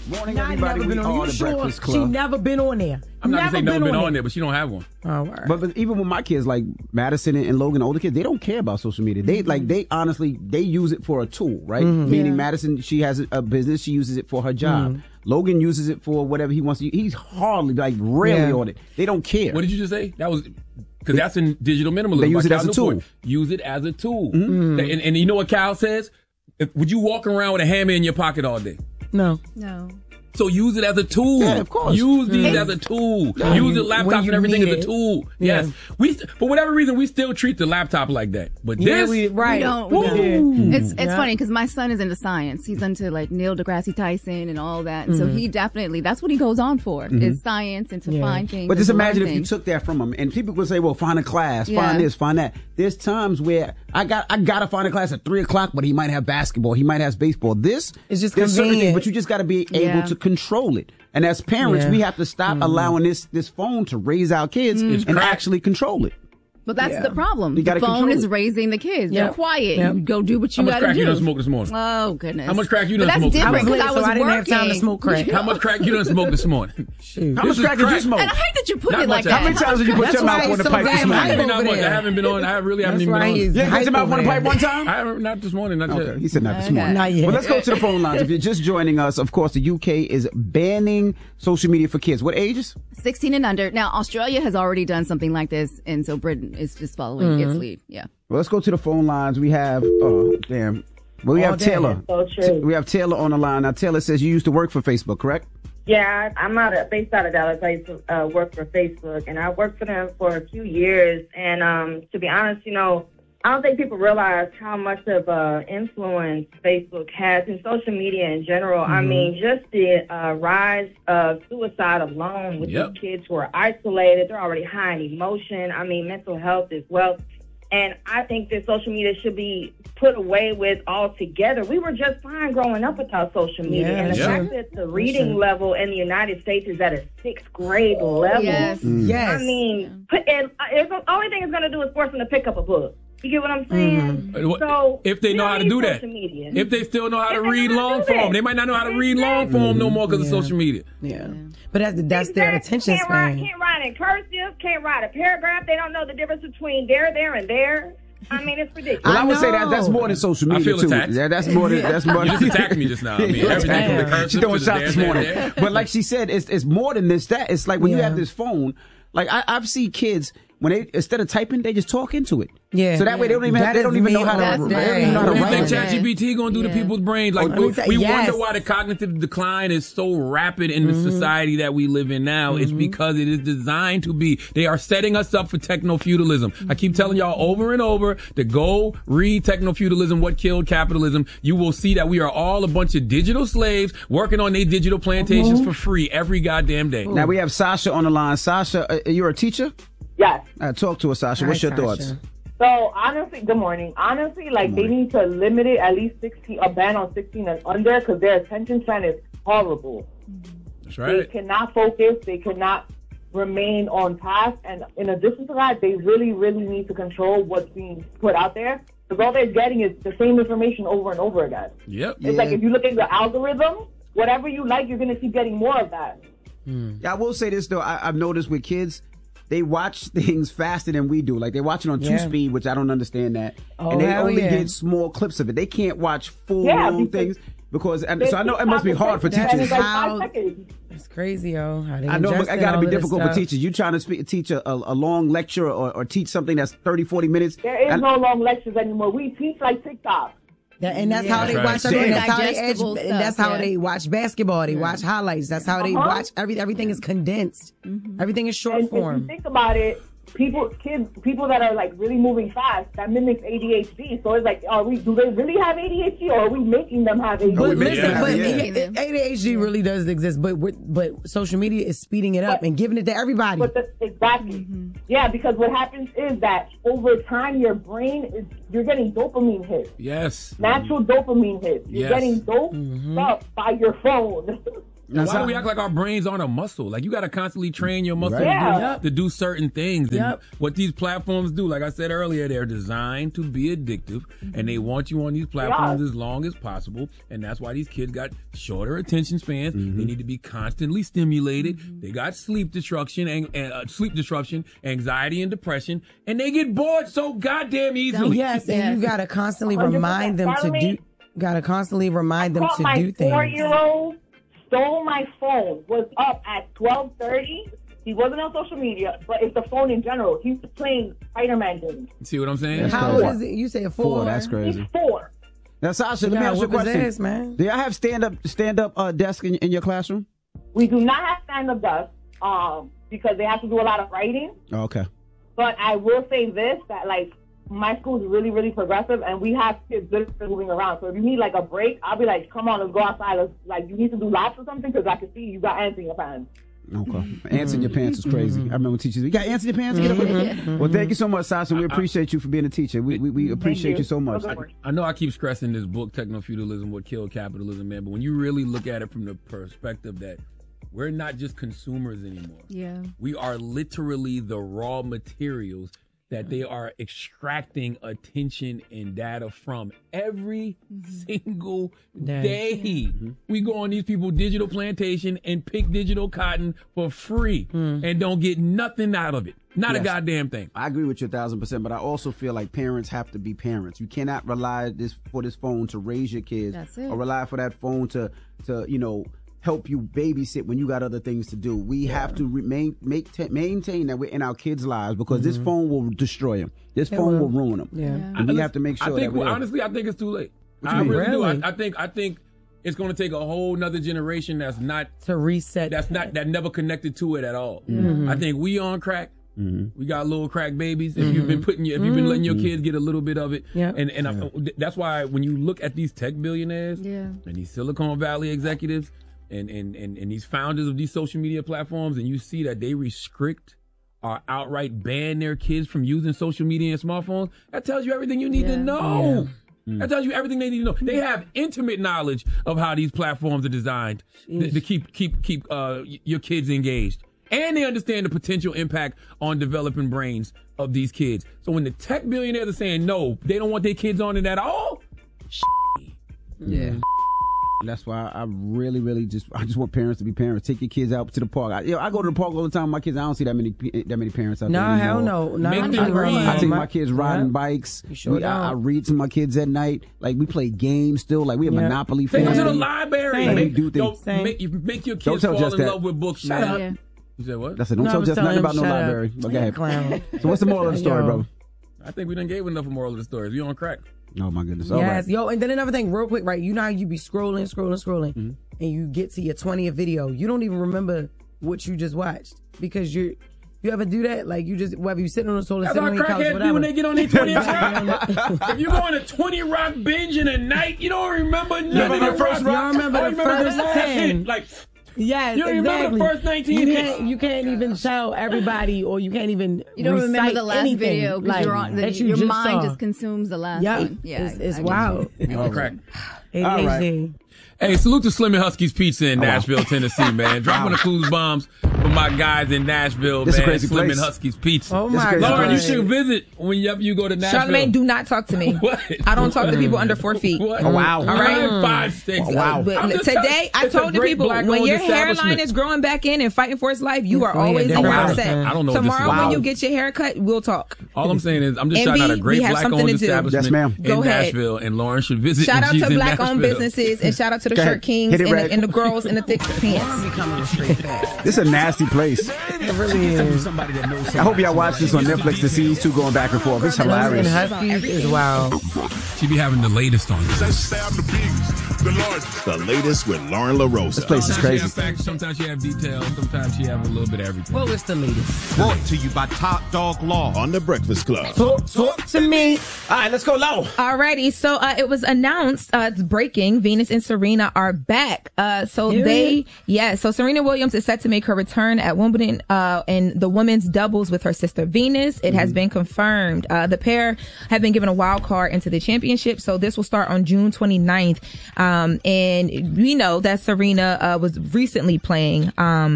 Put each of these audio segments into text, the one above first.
Morning, Not everybody. never We been on. are You the sure Breakfast Club. she never been on there? I'm not going to say never been on there, but she don't have one. Oh, all right. But even with my kids, like Madison and Logan, older kids, they don't care about social media. They honestly, they use it for a tool, right? Meaning Madison, she has a business, she uses it for her job. Logan uses it for whatever he wants to. He's hardly, like, rarely on it. They don't care. What did you just say? That was because that's in digital minimalism. They use it as a tool. Use it as a tool. And you know what Cal says? Would you walk around with a hammer in your pocket all day? No. So use it as a tool. Yeah, of course. Use these as a tool. Use the laptop and everything as a tool. Yeah. Yes. We, for whatever reason, we still treat the laptop like that. But this, we don't. It's funny because my son is into science. He's into like Neil deGrasse Tyson and all that. And so he definitely, that's what he goes on for, is science and to find things. But just and to imagine learn if you things. took that from him, and people would say, "Well, find a class, find this, find that." There's times where I gotta find a class at 3:00, but he might have basketball, he might have baseball. This It's just there's certain convenient. things, but you just got to be able to control it. And as parents, we have to stop allowing this phone to raise our kids and actually control it. But that's the problem. You The gotta phone control is it. raising the kids. They're quiet. Yep. You go do what how you much got to crack do. you done smoked this morning? Oh, goodness. How much crack you But done that's smoked this different morning? because I was so I didn't working. have time to smoke crack. How much crack you done smoked this morning? Shoot. How much crack did you smoke? And I hate that you put Not it like much. that. How many times did you put That's your why mouth on it's the so pipe this damn morning? hype Maybe not over much. there. I haven't been on. I really haven't even been why on. he's You ain't put your mouth on the hype pipe over one time? I haven't, not this morning. Not Okay, yet. he said not this morning. Not yet. Well, let's go to the phone lines. If you're just joining us, of course, the UK is banning social media for kids. What ages? 16 and under. Now, Australia has already done something like this, and so Britain is just following its lead. Yeah. Well, let's go to the phone lines. We have, we have Taylor. So true. We have Taylor on the line. Now, Taylor says you used to work for Facebook, correct? Yeah, I'm based out of Dallas. I used to work for Facebook, and I worked for them for a few years. And to be honest, I don't think people realize how much of influence Facebook has in social media in general. I mean, just the rise of suicide alone with these kids who are isolated. They're already high in emotion. I mean, mental health as well. And I think that social media should be put away with altogether. We were just fine growing up without social media. Yeah, and the fact that the reading level in the United States is at a 6th grade level. Yes. Yes. I mean, the only thing it's going to do is force them to pick up a book. You get what I'm saying? So If they know how to do that. media. If they still know how to read know how to long do form. that. They might not know how to read long form no more because of social media. Yeah. But that's their attention span. Can't write in cursive, can't write a paragraph. They don't know the difference between there, and there. I mean, it's ridiculous. Well, I would say that's more than social media, feel too. attacked. Yeah, that's more than... You just attacked me just now. I mean, everything from the cursive She's throwing to the shots this morning. there. But like she said, it's more than this. That it's like when you have this phone. Like I've seen kids when they instead of typing, they just talk into it. Yeah. So that way they don't even That they don't is even know me how to. all They don't day. even know how to What do you write. think ChatGPT going to do to people's brains? Like we Yes. wonder why the cognitive decline is so rapid in the society that we live in now. It's because it is designed to be. They are setting us up for techno-feudalism. I keep telling y'all over and over to go read Techno-Feudalism, What Killed Capitalism. You will see that we are all a bunch of digital slaves working on their digital plantations for free every goddamn day. Now we have Sasha on the line. Sasha, you're a teacher? Yes. Talk to us, Sasha. What's your thoughts? So honestly, good morning. Honestly, they need to limit it at least 16, a ban on 16 and under, because their attention span is horrible. That's right. They cannot focus. They cannot remain on task. And in addition to that, they really, really need to control what's being put out there, because all they're getting is the same information over and over again. Yep. It's like if you look at the algorithm, whatever you like, you're going to keep getting more of that. Yeah, I will say this though. I've noticed with kids, they watch things faster than we do. Like they watch it on 2-speed, which I don't understand that. And they only get small clips of it. They can't watch full long things because. So I know it must be hard for teachers. It's crazy, yo. How they I know it got to be difficult for stuff. teachers. You trying to teach a long lecture or teach something that's 30, 40 minutes. There is no long lectures anymore. We teach like TikTok. And that's how they watch. That's how they watch basketball. They watch highlights. That's how they watch everything is condensed. Everything is short form. If you think about it, people that are like really moving fast, that mimics ADHD. So it's like, do they really have ADHD, or are we making them have ADHD? But listen, ADHD really does exist. But social media is speeding it up and giving it to everybody. Exactly. Yeah, because what happens is that over time, your brain you're getting dopamine hits. Yes. Natural dopamine hits. You're getting doped up by your phone. Why do we act like our brains aren't a muscle? Like, you got to constantly train your muscle to do certain things. And what these platforms do, like I said earlier, they're designed to be addictive, and they want you on these platforms as long as possible. And that's why these kids got shorter attention spans. They need to be constantly stimulated. They got sleep disruption, anxiety, and depression, and they get bored so goddamn easily. Yes, and you got to constantly remind them to do. Got to constantly remind them to do things. My 4-year-old stole my phone. Was up at 12:30. He wasn't on social media, but it's the phone in general. He's playing Spider-Man games. See what I'm saying? How old is it? You say 4? That's crazy. He's 4. Now, Sasha, let me ask you a question. Ass, man. Do y'all have stand-up desk in your classroom? We do not have stand-up desk because they have to do a lot of writing. Oh, okay. But I will say this, that, like, my school is really, really progressive, and we have kids literally moving around. So if you need, like, a break, I'll be like, come on, let's go outside. You need to do laps or something, because I can see you got ants in your pants. Okay. Ants in your pants is crazy. I remember teachers, you got ants in your pants? Get up. Well, thank you so much, Sasha. We appreciate you for being a teacher. We appreciate you so much. I know I keep stressing this book, Techno-Feudalism, What Killed Capitalism, man, but when you really look at it from the perspective that we're not just consumers anymore. Yeah. We are literally the raw materials that they are extracting attention and data from every single day. We go on these people's digital plantation and pick digital cotton for free and don't get nothing out of it. Not a goddamn thing. I agree with you 1,000%, but I also feel like parents have to be parents. You cannot rely for this phone to raise your kids. That's it. Or rely for that phone to help you babysit when you got other things to do. We have to maintain that we're in our kids' lives, because this phone will destroy them. This phone will ruin them. Yeah. And we have to make sure honestly, I think it's too late. I really do. I think it's going to take a whole nother generation that's not to reset. That never connected to it at all. I think we on crack. We got little crack babies. If you've been letting your kids get a little bit of it, and that's why when you look at these tech billionaires and these Silicon Valley executives and these founders of these social media platforms, and you see that they restrict or outright ban their kids from using social media and smartphones, that tells you everything you need to know. That tells you everything they need to know. They have intimate knowledge of how these platforms are designed to keep your kids engaged. And they understand the potential impact on developing brains of these kids. So when the tech billionaires are saying no, they don't want their kids on it at all. Yeah. That's why I really, really just want parents to be parents. Take your kids out to the park. I go to the park all the time with my kids. I don't see that many parents out there anymore. Hell no. Make them read. I take my kids riding bikes. I read to my kids at night. Like, we play games still. Like, we have Monopoly. Take them to the library. Make your kids fall in love with books. Shut up. You said what? That's it. Don't tell Jess nothing about no library. Okay. So what's the moral of the story, bro? I think we done gave enough of moral of the story. We on crack. Oh my goodness. Yes. Right. Yo, and then another thing, real quick, right? You know how you be scrolling, and you get to your 20th video. You don't even remember what you just watched, because you ever do that? Like, you just, whether you sitting on the toilet, sitting on your couch, whatever. When they get on their 20th If you go on a 20 rock binge in a night, you don't remember nothing of the first rock. You remember the first 10. Like, yes, you don't remember the first 19 hits. You can't even tell everybody, or you can't even. You don't remember the last video because your mind saw. Just consumes the last one. Yeah, it's wild. On crack. All right. Hey, salute to Slim and Husky's Pizza in Nashville, Tennessee, man. Dropping the clues bombs for my guys in Nashville, this man. Crazy Slim place. and Husky's Pizza. Oh my Lauren, God. you should visit whenever you go to Nashville. Charlamagne, do not talk to me. What? I don't talk to people under 4 feet. What? Oh, wow. All right. 5'6". Oh, wow. But today, I told the people, when your hairline is growing back in and fighting for its life, you are always in upset. I don't know. Tomorrow, when you get your hair cut, we'll talk. All I'm saying is, I'm just shouting out a great black-owned establishment yes, ma'am. in Nashville, and Lauren should visit. Shout out to black-owned businesses, and shout out to the Shirt Kings and the girls in the thick pants. This is a nasty place. It really is. I hope y'all watch this on Netflix. The scenes two going back and forth. It's hilarious. And Huskies is wild. She be having the latest on this. The latest with Lauren LaRosa. This place is crazy. Sometimes you have details. Sometimes you have a little bit of everything. Well, it's the latest. Brought to you by Top Dog Law on The Breakfast Club. Talk to me. All right, let's go low. Alrighty, so it was announced, it's breaking, Venus and Serena are back. So Serena Williams is set to make her return at Wimbledon in the women's doubles with her sister Venus. It has been confirmed. The pair have been given a wild card into the championship, so this will start on June 29th. And we know that Serena was recently playing.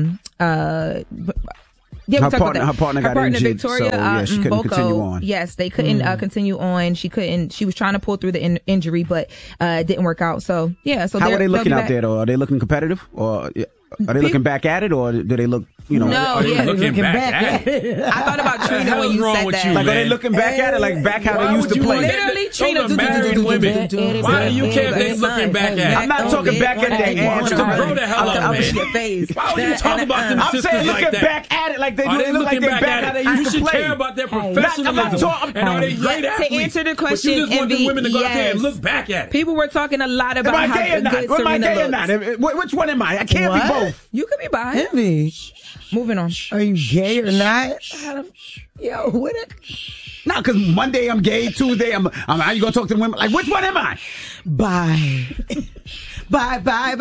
Her partner got injured, Victoria, so she couldn't continue on. Yes, they couldn't continue on. She was trying to pull through the injury, but it didn't work out. So yeah. So how are they looking out there, though? Are they looking competitive, or are they looking back at it, or do they look? No, looking back at it. I thought about Trina when you said that. Like, are they looking back at it, like back how they used to play? Literally, Trina. Why do you care if they looking back at it? I'm not talking back at their answer. Grow the hell up, man. Why would you talk about them sisters like that? I'm saying looking back at it like they do. They look like they back how they used to play. You should care about their professionalism. And are they great athletes? To answer the question, but you just want the women to go out there and look back at it. People were talking a lot about how good Serena looks. Which one am I? I can't be both. You could be bi. Envy. Moving on. Are you gay or not? Yo, what? No, because Monday I'm gay, Tuesday I'm how you gonna talk to the women? Like, which one am I? Bye. Bye.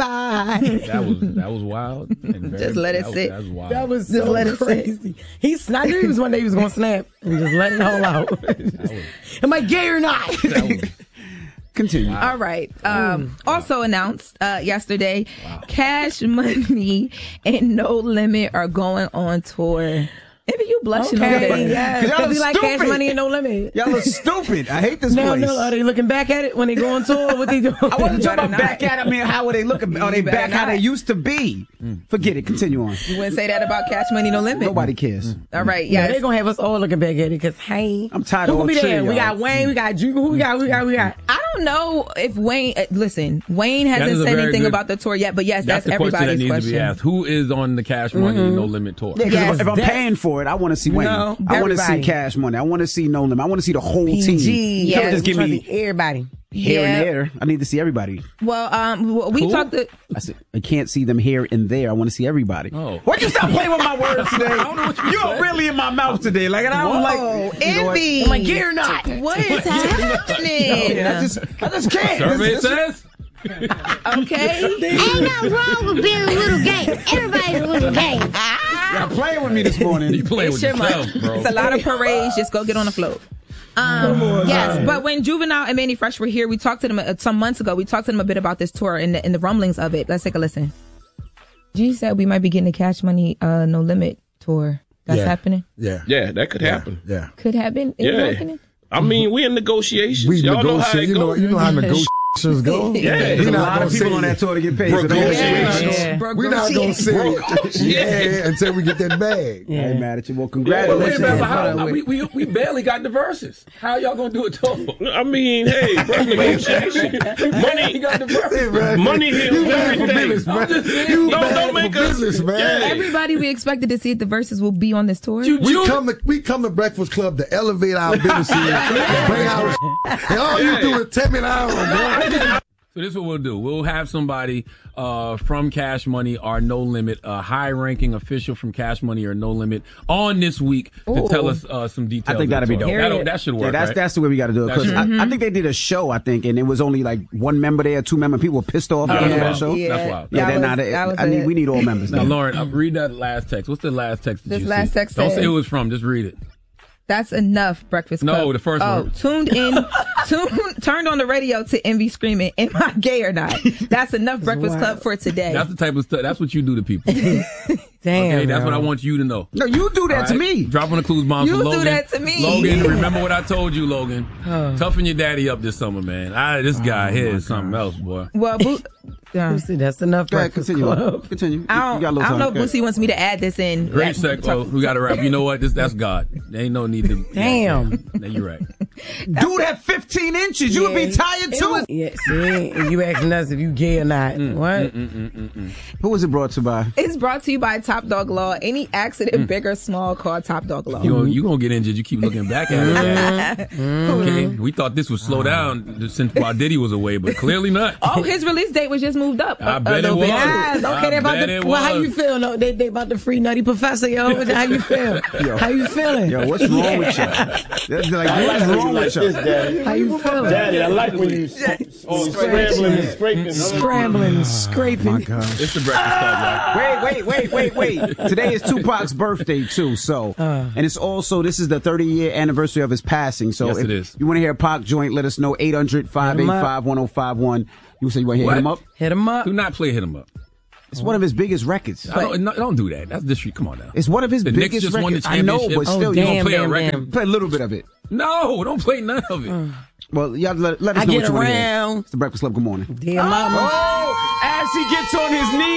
That was wild. Just let it sit. That was wild. That was so crazy. I knew he was one day he was gonna snap and just let it all out. Am I gay or not? Continue. Wow. All right. Also announced yesterday, Cash Money and No Limit are going on tour. Maybe you blushing over there. Yeah, because you like Cash Money and No Limit. Y'all are stupid. I hate this place. No, are they looking back at it when they go on tour? What they doing? I wasn't talking about back at it. I mean, how are they looking? Are they back how they used to be? Forget it. Continue on. You wouldn't say that about Cash Money, No Limit? Nobody cares. All right, yeah. They're going to have us all looking back at it because, hey. I'm tired of all that. We got Wayne, we got Drew. Who we got? I don't know if Wayne, listen, Wayne hasn't said anything about the tour yet, but yes, that's everybody's question. That needs to be asked. Who is on the Cash Money No Limit tour? Yeah, if I'm paying for it, I want to see Wayne. I want to see Cash Money. I want to see No Limit. I want to see the whole team. Yeah, just give me everybody. Here and there. I need to see everybody. Well, we talked to... I said, I can't see them here and there. I want to see everybody. Oh. Why'd you stop playing with my words today? I don't know what you're really in my mouth today. Like, and I don't like... Envy. Am I gay or not? What is happening? I just can't. Survey says... Okay. Ain't nothing wrong with being a little gay. Everybody's a little gay. Y'all playing with me this morning. You playing with yourself, bro. It's a lot of parades. Just go get on the float. Yes, but when Juvenile and Manny Fresh were here, we talked to them some months ago. We talked to them a bit about this tour and the rumblings of it. Let's take a listen. G said we might be getting a Cash Money No Limit tour. That's happening? Yeah, that could happen. Yeah. Could happen? Is it happening? I mean, we're in negotiations. We Y'all negotiate. know how it goes. You know how negotiations go. Yeah, there's a lot of people on that tour to get paid. We're not going to say it until we get that bag. I ain't mad at you. Well, congratulations. We barely got the verses. How y'all going to do it total? I mean, hey, bro, negotiation. Money heals everything. Don't make us business, man. Everybody we expected to see at the Verses will be on this tour. We come to Breakfast Club to elevate our businesses, bring our and all you do is tell me now, bro. So this is what we'll do. We'll have somebody from Cash Money or No Limit, a high-ranking official from Cash Money or No Limit, on this week to tell us some details. I think that'd be dope. That should work. Yeah, that's the way we got to do it. Because I think they did a show, and it was only like one member there, two member. People were pissed off after that show. Yeah. That's wild. Yeah, we need all members. Now, Lauren, read that last text. What's the last text? This last text. Don't say who it's from. Just read it. That's enough, Breakfast Club. No, the first one. Turned on the radio to Envy screaming, am I gay or not? That's enough, Breakfast Club, for today. That's the type of stuff, that's what you do to people. Damn. Okay, that's what I want you to know. No, you do that to me. Drop on the clues bombs for Logan. You do that to me. Logan, remember what I told you, Logan. Toughen your daddy up this summer, man. This guy here is something else, boy. Well, that's enough. Continue. I don't know if Boosie wants me to add this in. Great sec. Oh, we got to wrap. You know what? That's God. There ain't no need to. Damn. Yeah, you're right. Dude had 15 inches. You would be tired too. See, and you asking us if you gay or not. What? Who was it brought to by? It's brought to you by Top Dog Law. Any accident, big or small, call Top Dog Law. You gonna get injured. You keep looking back at it. Okay, we thought this would slow down since Bob Diddy was away, but clearly not. Oh, his release date was just moved up. I bet it was. Yes, okay, they about to. Well, how you feel? No, they about the free Nutty Professor, yo. How you feel? How you feeling? Yo, what's wrong with you? What's wrong wrong like with this, you? Daddy. How you feeling? Daddy, I like when you scrambling and scraping. Scrambling, scraping. Oh my God. It's the Breakfast Club, right? Wait. Today is Tupac's birthday too, so and it's also this is the 30-year anniversary of his passing. So Yes, if it is. you want to hear a Pac joint, let us know 800-585-1051. You say you want to hear Hit 'Em Up? Hit 'em up. Do not play Hit 'Em Up. It's one of his biggest records. Don't do that. That's disrespect. Come on now. It's one of his The biggest Knicks just won the records. I know, championship. but still, you damn, don't play a damn, record. damn. Play a little bit of it. No, don't play none of it. Well, y'all let us I know get what you want to hear. around. It's the Breakfast Club. Good morning. Dear mama. Oh, as he gets on his knees.